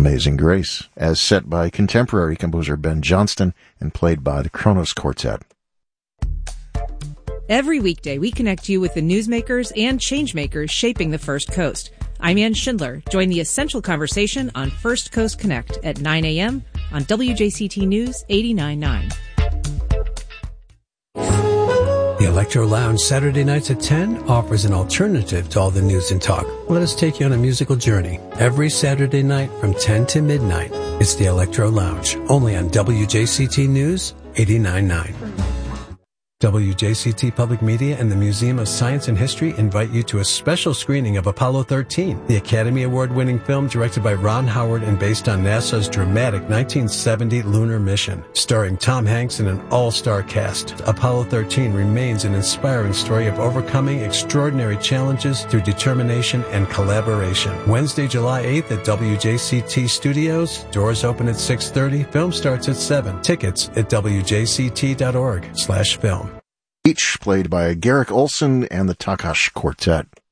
Amazing Grace, as set by contemporary composer Ben Johnston and played by the Kronos Quartet. Every weekday, we connect you with the newsmakers and changemakers shaping the First Coast. I'm Ann Schindler. Join the essential conversation on First Coast Connect at 9 a.m. on WJCT News 89.9. The Electro Lounge Saturday nights at 10 offers an alternative to all the news and talk. Let us take you on a musical journey. Every Saturday night from 10 to midnight, it's the Electro Lounge, only on WJCT News 89.9. WJCT Public Media and the Museum of Science and History invite you to a special screening of Apollo 13, the Academy Award-winning film directed by Ron Howard and based on NASA's dramatic 1970 lunar mission. Starring Tom Hanks and an all-star cast, Apollo 13 remains an inspiring story of overcoming extraordinary challenges through determination and collaboration. Wednesday, July 8th at WJCT Studios. Doors open at 6:30. Film starts at 7. Tickets at wjct.org/film. Each played by Garrick Olson and the Takash Quartet.